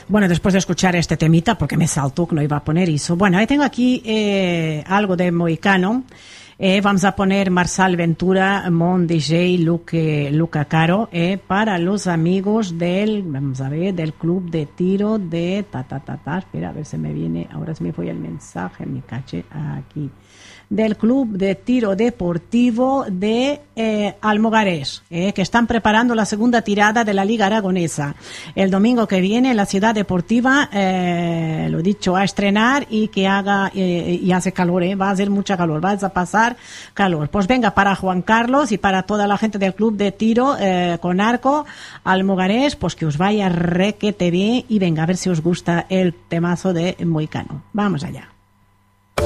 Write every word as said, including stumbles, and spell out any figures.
Bueno, después de escuchar este temita, porque me saltó que no iba a poner eso. Bueno, ahí tengo aquí eh, algo de Mohicano. Eh, vamos a poner Marsal Ventura, Mon D J, Luke, Luca Caro, eh, para los amigos del, vamos a ver, del club de tiro de ta, ta, ta, ta. Espera, a ver si me viene, ahora se me fue el mensaje, me caché aquí. Del Club de Tiro Deportivo de eh, Almogarés, eh, que están preparando la segunda tirada de la Liga Aragonesa. El domingo que viene la Ciudad Deportiva, eh, lo dicho, a estrenar y que haga, eh, y hace calor, eh, va a hacer mucha calor, vas a pasar calor. Pues venga, para Juan Carlos y para toda la gente del Club de Tiro eh, con arco Almogarés, pues que os vaya requete bien y venga, a ver si os gusta el temazo de Mohicano. Vamos allá.